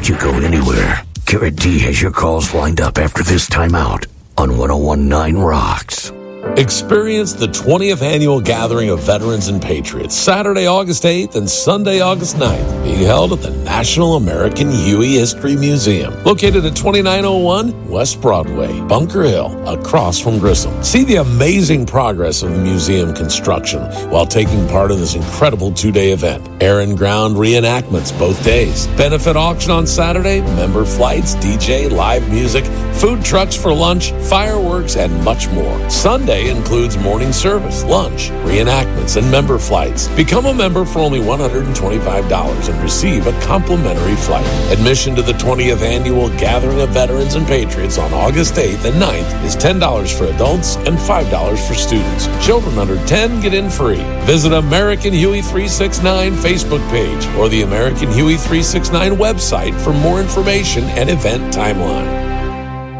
Don't you go anywhere. Garrett D has your calls lined up after this timeout on 101.9 Rocks. Experience the 20th annual gathering of veterans and patriots, Saturday, August 8th and Sunday, August 9th, being held at the National American Huey History Museum, located at 2901 West Broadway, Bunker Hill, across from Grissom. See the amazing progress of the museum construction while taking part in this incredible 2-day event. Air and ground reenactments both days. Benefit auction on Saturday, member flights, DJ, live music, food trucks for lunch, fireworks, and much more. Sunday includes morning service, lunch, reenactments, and member flights. Become a member for only $125 and receive a complimentary flight. Admission to the 20th annual Gathering of Veterans and Patriots on August 8th and 9th is $10 for adults and $5 for students. Children under 10 get in free. Visit American Huey 369 Facebook page or the American Huey 369 website for more information and event timeline.